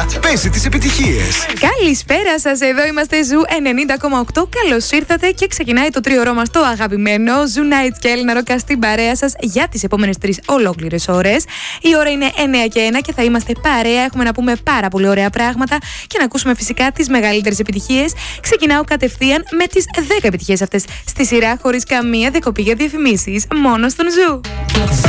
παίζει τις επιτυχίες. Καλησπέρα σας, εδώ είμαστε Ζου 90,8. Καλώς ήρθατε και ξεκινάει το τρίωρό μας το αγαπημένο Ζου Nights και Έλληνα Ρόκα στην παρέα σας για τις επόμενες 3 ολόκληρες ώρες. Η ώρα είναι 9 και 1 και θα είμαστε παρέα. Έχουμε να πούμε πάρα πολύ ωραία πράγματα και να ακούσουμε φυσικά τις μεγαλύτερες επιτυχίες. Ξεκινάω κατευθείαν με τις 10 επιτυχίες αυτές στη σειρά, χωρίς καμία διακοπή για διαφημίσεις, μόνο στον Ζου.